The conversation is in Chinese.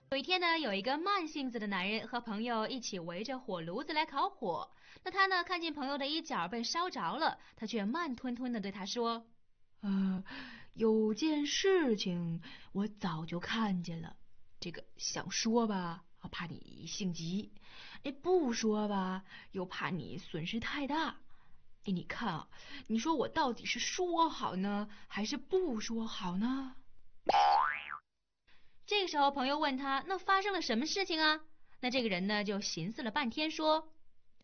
有一天呢，有一个慢性子的男人和朋友一起围着火炉子来烤火。那他呢，看见朋友的一角被烧着了，他却慢吞吞地对他说： 有件事情我早就看见了，这个想说吧，怕你性急；不说吧，又怕你损失太大。你看啊，你说我到底是说好呢，还是不说好呢？ 这个时候，朋友问他：“那发生了什么事情啊？”那这个人呢，就寻思了半天，说：“